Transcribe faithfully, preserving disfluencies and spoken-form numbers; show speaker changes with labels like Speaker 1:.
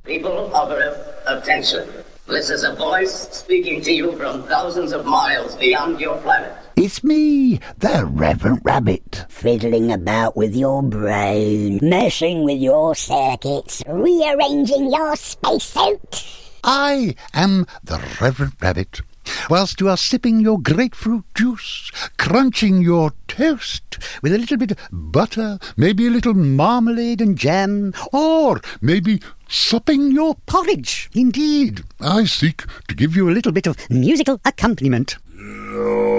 Speaker 1: People of Earth, attention. This is a voice speaking to you from thousands of miles beyond your planet.
Speaker 2: It's me, the Reverend Rabbit.
Speaker 3: Fiddling about with your brain, messing with your circuits, rearranging your spacesuit.
Speaker 2: I am the Reverend Rabbit. Whilst you are sipping your grapefruit juice, crunching your toast with a little bit of butter, maybe a little marmalade and jam, or maybe supping your porridge. Indeed, I seek to give you a little bit of musical accompaniment.